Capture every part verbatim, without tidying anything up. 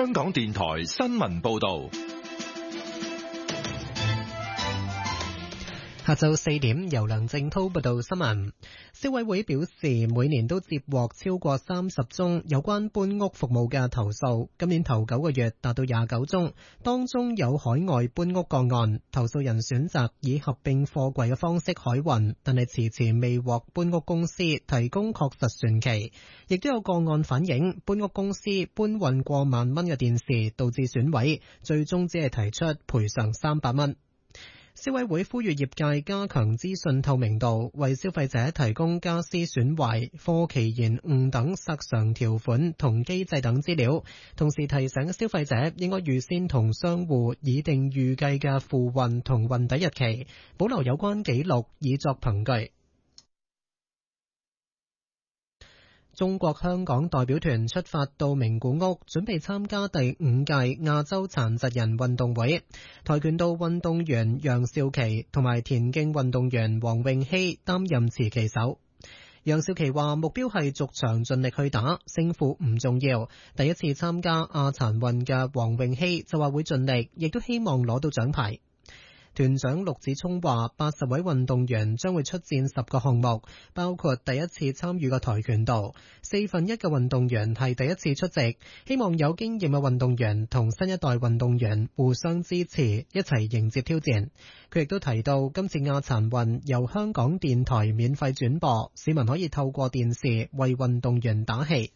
香港電台新聞報道。 下晝四點，由梁正滔報道新聞。消委會表示，每年都接獲超過三十宗有關搬屋服務嘅投訴，今年頭九個月達到廿九宗，當中有海外搬屋個案，投訴人選擇以合併貨櫃嘅方式海運，但係遲遲未獲搬屋公司提供確實船期。亦都有個案反映，搬屋公司搬運過萬蚊嘅電視導致損毀，最終只係提出賠償三百蚊。消委會呼籲業界加強資訊透明度，為消費者提供家私損壞、貨期延誤等索償條款同機制等資料，同時提醒消費者應該預先同商戶擬定預計嘅付運同運抵日期，保留有關記錄以作憑據。中國香港代表團出發到名古屋，準備參加第五屆亞洲殘疾人運動會。跆拳道運動員楊少琪同埋田徑運動員黃詠希擔任持旗手。楊少琪話目標係逐場盡力去打，勝負唔重要。第一次參加亞殘運嘅黃詠希就話會盡力，亦都希望攞到獎牌。團長陸子聰話，八十位運動員將會出戰十個項目，包括第一次參與嘅跆拳道。四分一嘅運動員係第一次出席，希望有經驗嘅運動員同新一代運動員互相支持，一齊迎接挑戰。佢亦都提到，今次亞殘運由香港電台免費轉播，市民可以透過電視為運動員打氣。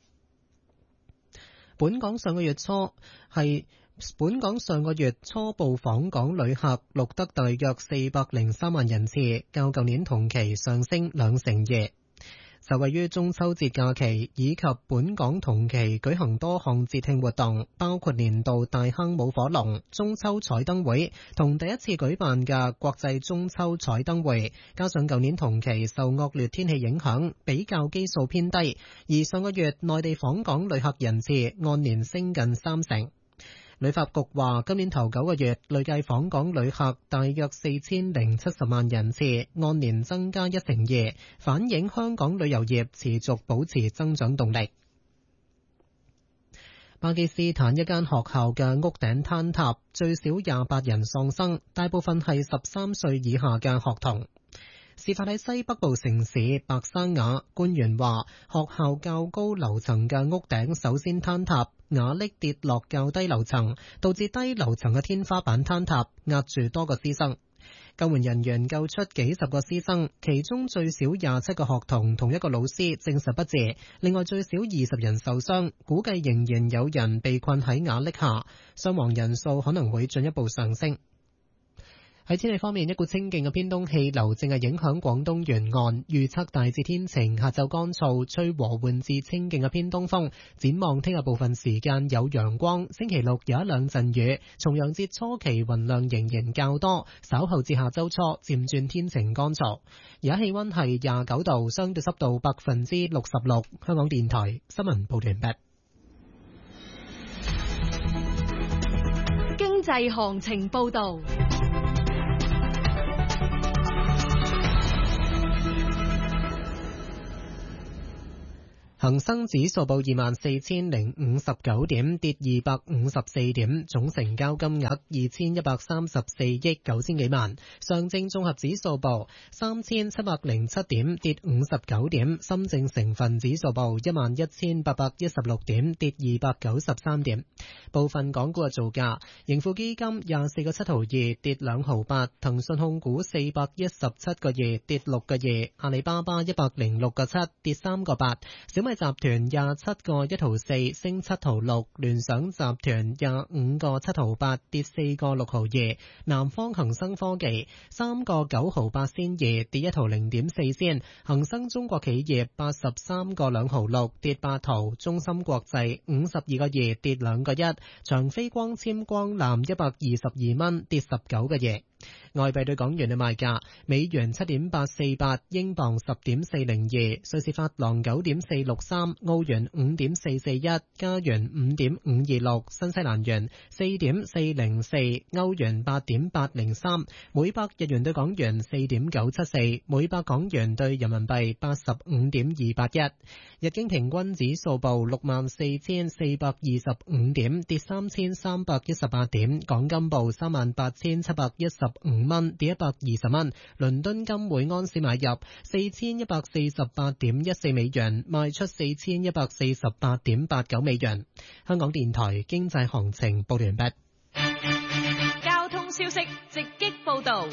本港上個月初係本港上個月初步訪港旅客錄得大約四百零三萬人次，較舊年同期上升兩成二。受惠於中秋節假期以及本港同期舉行多項節慶活動，包括年度大坑舞火龍、中秋彩燈會同第一次舉辦嘅國際中秋彩燈會，加上舊年同期受惡劣天氣影響，比較基數偏低，而上個月內地訪港旅客人次按年升近三成。旅發局話，今年頭九個月累計訪港旅客大約四千零七十萬人次，按年增加一成二，反映香港旅遊業持續保持增長動力。巴基斯坦一間學校嘅屋頂坍塌，最少廿八人喪生，大部分係十三歲以下嘅學童。事發喺西北部城市白沙瓦，官員話學校較高樓層嘅屋頂首先坍塌，瓦礫跌落較低樓層，導致低樓層嘅天花板坍塌，壓住多個師生。救援人員救出幾十個師生，其中最少廿七個學童同一個老師證實不治，另外最少二十人受傷，估計仍然有人被困喺瓦礫下，傷亡人數可能會進一步上升。喺天氣方面，一股清勁嘅偏東氣流正係影響廣東沿岸，預測大致天晴，下晝乾燥，吹和緩至清勁嘅偏東風。展望聽日部分時間有陽光，星期六有一兩陣雨。重陽節初期雲量仍然較多，稍後至下周初漸轉天晴乾燥。而家氣溫係廿九度，相對濕度百分之六十六。香港電台新聞報道完畢。 經濟行情報道。 恒生指數報二萬四千零五十九點，跌二百五十四點，總成交金額二千一百三十四億九千幾萬。上證綜合指數報三千七百零七點，跌五十九點。深證成分指數報一萬一千八百一十六點，跌二百九十三點。部分港股嘅造價：盈富基金廿四個七毫二，跌兩毫八；騰訊控股四百一十七個二，跌六個二；阿里巴巴一百零六個七，跌三個八；小米集團廿七個一毫四，升七毫六；聯想集團廿五個七毫八，跌四個六毫二；南方恒生科技三個九毫八仙二，跌一毫零點四仙；恒生中國企業八十三個兩毫六，跌八毫；中芯國際五十二個二，跌兩個一；長飛光纖光纜一百二十二蚊，跌十九個二。外幣對港元嘅賣價：美元七點八四八，英鎊十點四零二，瑞士法郎九點四六三，澳元五點四四一，加元五點五二六，新西蘭元四點四零四，歐元八點八零三，每百日元對港元四點九七四，每百港元對人民幣八十五點二八一。日經平均指數報六萬四千四百二十五點，跌三千三百一十八點。港金報三萬八千七百一十五蚊，跌一百二十蚊。倫敦金每安士買入四千一百四十八點一四美元，賣出四千一百四十八點八九美元。香港電台經濟行情報完畢。 交通消息直擊報道。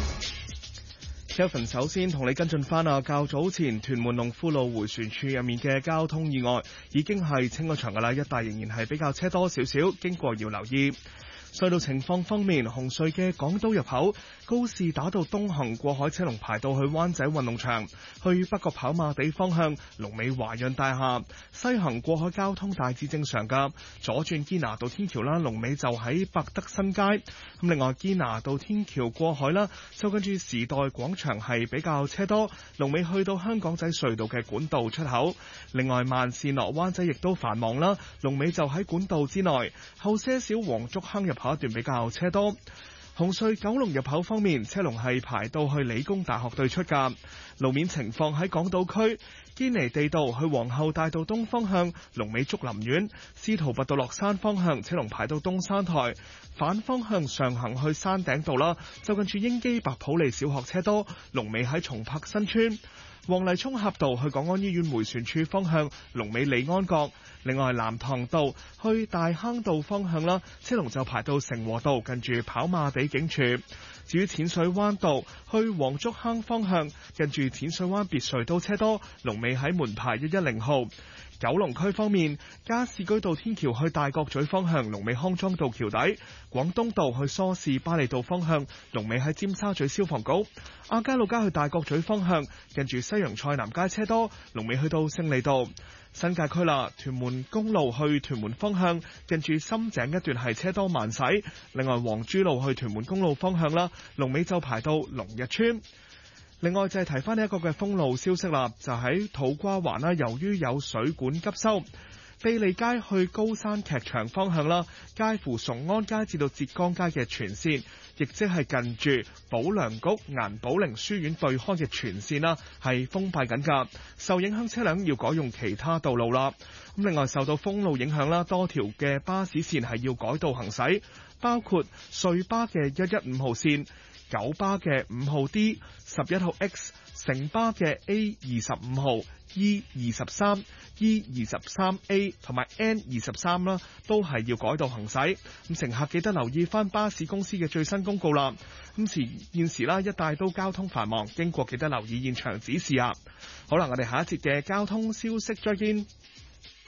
Kevin 首先同你跟進翻啊，較早前屯門龍富路迴旋處入面嘅交通意外已經係清咗場噶啦，一帶仍然係比較車多少少，經過要留意。隧道情況方面，紅隧嘅港島入口高士打道東行過海車龍排到去灣仔運動場，去北角跑馬地方向龍尾華潤大廈，西行過海交通大致正常噶，左轉堅拿道天橋啦，龍尾就喺百德新街。咁另外堅拿道天橋過海啦，就跟住時代廣場係比較車多，龍尾去到香港仔隧道嘅管道出口。另外慢線落灣仔亦都繁忙啦，龍尾就喺管道之內，後些少黃竹坑入口一段比較車多。紅隧九龍入口方面，車龍係排到去理工大學對出噶。路面情況喺港島區堅尼地道去皇后大道東方向，龍尾竹林苑；司徒拔道落山方向，車龍排到東山台。反方向上行去山頂道啦，就近住英基白普利小學車多，龍尾喺松柏新村。黃泥涌峽道去港安醫院迴旋處方向，龍尾利安閣。另外南塘道去大坑道方向啦，車龍就排到成和道近住跑馬地警署。至於淺水灣道去黃竹坑方向，近住淺水灣別墅都車多，龍尾喺門牌一一零號。九龍區方面，加士居道天橋去大角咀方向，龍尾康莊道橋底；廣東道去梳士巴利道方向，龍尾喺尖沙咀消防局；亞皆老街去大角咀方向，近住西洋菜南街車多，龍尾去到勝利道。新界區啦，屯門公路去屯門方向，近住深井一段係車多慢駛；另外黃珠路去屯門公路方向啦，龍尾就排到龍日村。另外就係提翻呢一個嘅封路消息啦，就喺土瓜灣啦，由於有水管急修，庇利街去高山劇場方向啦，介乎崇安街至到浙江街嘅全線，亦即係近住保良局顏寶玲書院對開嘅全線啦，係封閉緊㗎，受影響車輛要改用其他道路啦。咁另外受到封路影響啦，多條嘅巴士線係要改道行駛，包括瑞巴嘅一一五號線、九巴嘅五號 D、十一號 X、城巴嘅 A 二十五號、E 二十三、E 二十三 A 同埋 N 二十三啦，都係要改道行駛。咁乘客記得留意翻巴士公司嘅最新公告啦。咁時現時啦，一帶都交通繁忙，經過記得留意現場指示啊。好啦，我哋下一節嘅交通消息再見。